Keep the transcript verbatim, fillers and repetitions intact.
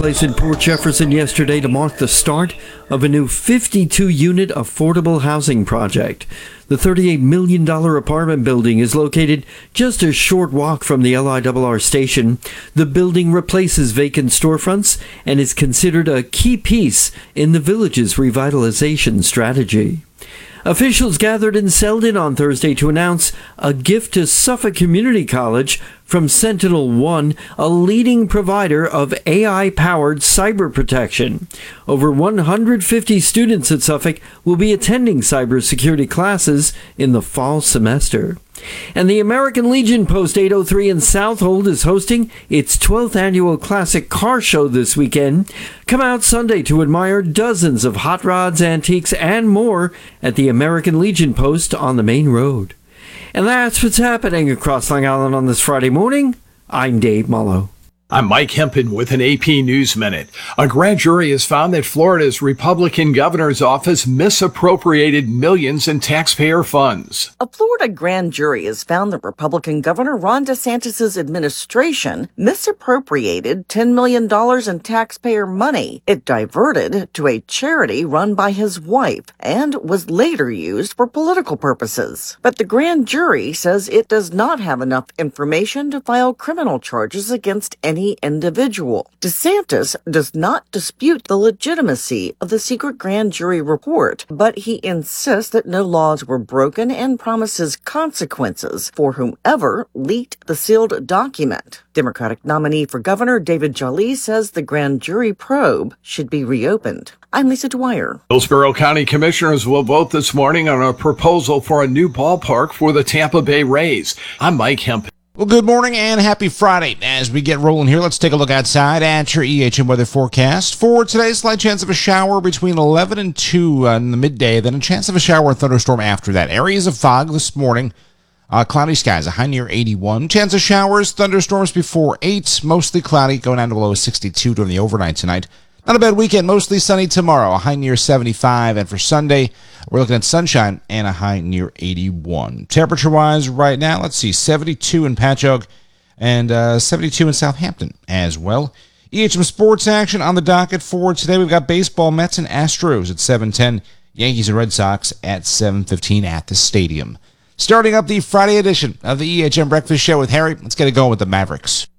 place in Port Jefferson yesterday to mark the start of a new fifty-two unit affordable housing project. The thirty-eight million dollars apartment building is located just a short walk from the L I R R station. The building replaces vacant storefronts and is considered a key piece in the village's revitalization strategy. Officials gathered in Selden on Thursday to announce a gift to Suffolk Community College from Sentinel One, a leading provider of A I-powered cyber protection. Over one hundred fifty students at Suffolk will be attending cybersecurity classes in the fall semester. And the American Legion Post eight oh three in Southold is hosting its twelfth annual classic car show this weekend. Come out Sunday to admire dozens of hot rods, antiques, and more at the American Legion Post on the main road. And that's what's happening across Long Island on this Friday morning. I'm Dave Mullo. I'm Mike Hempen with an A P News Minute. A grand jury has found that Florida's Republican governor's office misappropriated millions in taxpayer funds. A Florida grand jury has found that Republican Governor Ron DeSantis' administration misappropriated ten million dollars in taxpayer money. It diverted to a charity run by his wife and was later used for political purposes. But the grand jury says it does not have enough information to file criminal charges against any individual. DeSantis does not dispute the legitimacy of the secret grand jury report, but he insists that no laws were broken and promises consequences for whomever leaked the sealed document. Democratic nominee for governor David Jolley says the grand jury probe should be reopened. I'm Lisa Dwyer. Hillsborough County Commissioners will vote this morning on a proposal for a new ballpark for the Tampa Bay Rays. I'm Mike Hempen. Well, good morning and happy Friday. As we get rolling here, let's take a look outside at your E H M weather forecast. For today, slight chance of a shower between eleven and two in the midday, then a chance of a shower and thunderstorm after that. Areas of fog this morning, uh, cloudy skies, a high near eighty-one. Chance of showers, thunderstorms before eight, mostly cloudy, going down to below sixty-two during the overnight tonight. Not a bad weekend, mostly sunny tomorrow, a high near seventy-five, and for Sunday, we're looking at sunshine and a high near eighty-one. Temperature-wise right now, let's see, seventy-two in Patchogue and uh, seventy-two in Southampton as well. E H M sports action on the docket for today. We've got baseball, Mets and Astros at seven ten, Yankees and Red Sox at seven fifteen at the stadium. Starting up the Friday edition of the E H M Breakfast Show with Harry, let's get it going with the Mavericks.